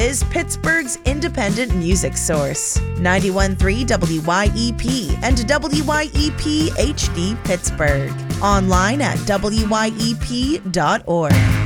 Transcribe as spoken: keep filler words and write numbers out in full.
is Pittsburgh's independent music source. ninety-one point three W Y E P and W Y E P H D Pittsburgh. Online at W Y E P dot org.